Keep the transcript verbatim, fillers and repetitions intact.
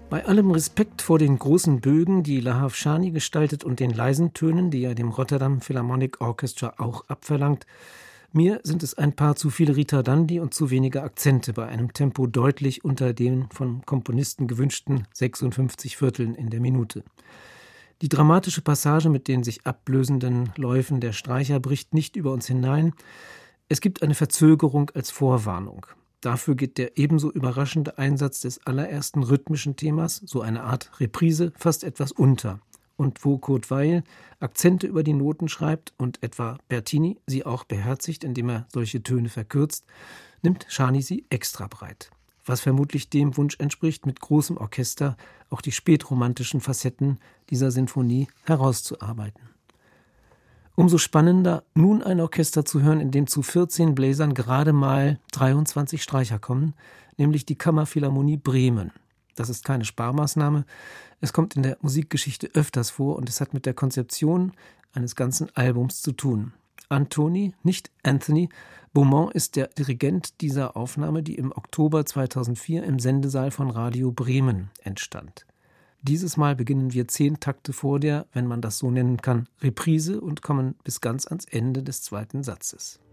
Bei allem Respekt vor den großen Bögen, die Lahav Shani gestaltet, und den leisen Tönen, die er dem Rotterdam Philharmonic Orchestra auch abverlangt, mir sind es ein paar zu viele Ritardandi und zu wenige Akzente bei einem Tempo deutlich unter den vom Komponisten gewünschten sechsundfünfzig Vierteln in der Minute. Die dramatische Passage mit den sich ablösenden Läufen der Streicher bricht nicht über uns hinein. Es gibt eine Verzögerung als Vorwarnung. Dafür geht der ebenso überraschende Einsatz des allerersten rhythmischen Themas, so eine Art Reprise, fast etwas unter. Und wo Kurt Weill Akzente über die Noten schreibt und etwa Bertini sie auch beherzigt, indem er solche Töne verkürzt, nimmt Shani sie extra breit. Was vermutlich dem Wunsch entspricht, mit großem Orchester auch die spätromantischen Facetten dieser Sinfonie herauszuarbeiten. Umso spannender, nun ein Orchester zu hören, in dem zu vierzehn Bläsern gerade mal dreiundzwanzig Streicher kommen, nämlich die Kammerphilharmonie Bremen. Das ist keine Sparmaßnahme, es kommt in der Musikgeschichte öfters vor und es hat mit der Konzeption eines ganzen Albums zu tun. Antoni, nicht Anthony, Beaumont ist der Dirigent dieser Aufnahme, die im Oktober zweitausendvier im Sendesaal von Radio Bremen entstand. Dieses Mal beginnen wir zehn Takte vor der, wenn man das so nennen kann, Reprise und kommen bis ganz ans Ende des zweiten Satzes.